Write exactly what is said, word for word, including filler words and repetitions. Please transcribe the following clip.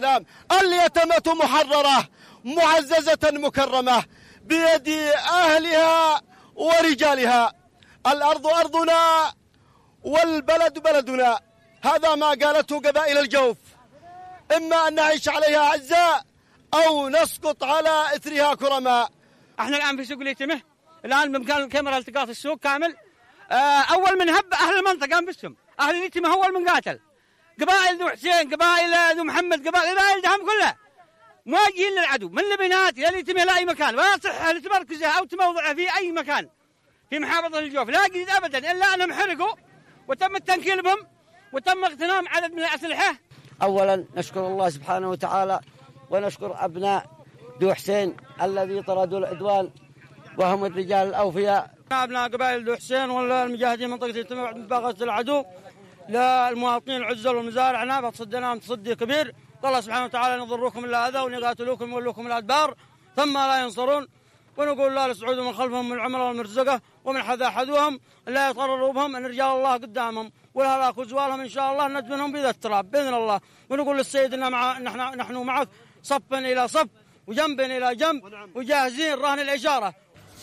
السلام. اليتامى محررة معززة مكرمة بيد أهلها ورجالها. الأرض أرضنا والبلد بلدنا، هذا ما قالته قبائل الجوف، إما أن نعيش عليها أعزاء أو نسقط على إثرها كرماء. احنا الآن في سوق اليتمة، الآن بمكان الكاميرا التقاط السوق كامل. أول من هب أهل المنطقة أنفسهم، أهل اليتمة هو من قاتل، قبائل ذو حسين، قبائل ذو محمد، قبائل قبائل دهم كلها مواجهين للعدو من لبنات إلى اليتمة لا أي مكان، ولا يصح لتمركزها أو تموضعها في أي مكان في محافظة الجوف، لا جديد أبدا إلا أنهم حرقوا وتم التنكيل بهم وتم اغتنام عدد من الأسلحة. أولا نشكر الله سبحانه وتعالى ونشكر أبناء ذو حسين الذي طردوا العدوان وهم الرجال الأوفياء. أبناء قبائل ذو حسين والمجاهدين منطقة اليتمة بعد مباغتة العدو للمواطنين العزل والمزارع نابت صدناهم تصدي كبير. الله سبحانه وتعالى أن يضروكم إلا أذى وأن يقاتلوكم ويولوكم الأدبار ثم لا ينصرون. ونقول الله لسعود من خلفهم من العمر والمرزقة ومن حذا حذوهم لا يتضرروا بهم أن رجال الله قدامهم والهلاك وزوالهم إن شاء الله ندفنهم بذا التراب بإذن الله. ونقول للسيد إن مع نحن نحن معك صفا إلى صف وجنبا إلى جنب وجاهزين رهن الإشارة